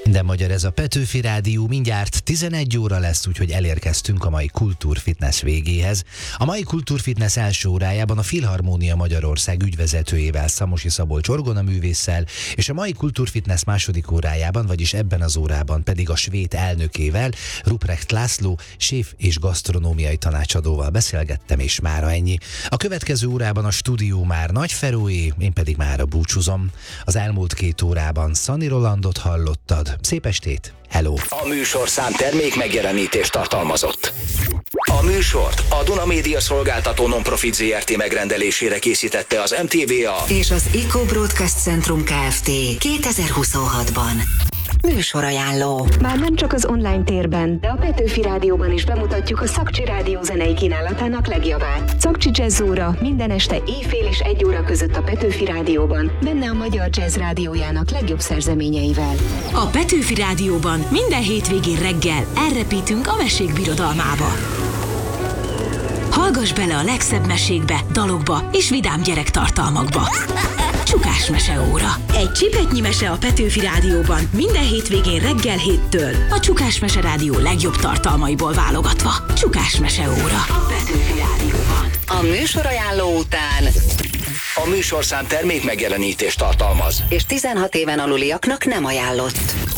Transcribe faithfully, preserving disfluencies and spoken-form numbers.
Minden magyar ez a Petőfi Rádió, mindjárt tizenegy óra lesz, úgyhogy elérkeztünk a mai Kultúrfitness végéhez. A mai Kultúrfitness első órájában a Filharmónia Magyarország ügyvezetőjével, Szamosi Szabolcs orgonaművésszel, és a mai Kultúrfitness második órájában, vagyis ebben az órában pedig a svéd elnökével, Ruprecht László, séf és gasztronómiai tanácsadóval beszélgettem, és mára ennyi. A következő órában a stúdió már Nagy Feróé, én pedig mára búcsúzom. Az elmúlt két órában Szani Rolandot hallottad. Szép estét, hello! A műsorszám termék megjelenítést tartalmazott. A műsort a Duna Média Szolgáltató Nonprofit zé er té megrendelésére készítette az em té vé á és az Eco Broadcast Centrum Kft. kétezer-huszonhatban. Műsorajánló. Már nem csak az online térben, de a Petőfi Rádióban is bemutatjuk a Szakcsi Rádió zenei kínálatának legjobbát. Szakcsi Jazz óra minden este éjfél és egy óra között a Petőfi Rádióban, benne a Magyar Jazz Rádiójának legjobb szerzeményeivel. A Petőfi Rádióban minden hétvégén reggel elrepítünk a mesék birodalmába. Hallgass bele a legszebb mesékbe, dalokba és vidám gyerektartalmakba. Csukás meseóra. Egy csipetnyi mese a Petőfi Rádióban minden hétvégén reggel héttől. A Csukás Mese Rádió legjobb tartalmaiból válogatva. Csukás meseóra. A Petőfi Rádióban. A műsorajánló után a műsorszám termék megjelenítést tartalmaz, és tizenhat éven aluliaknak nem ajánlott.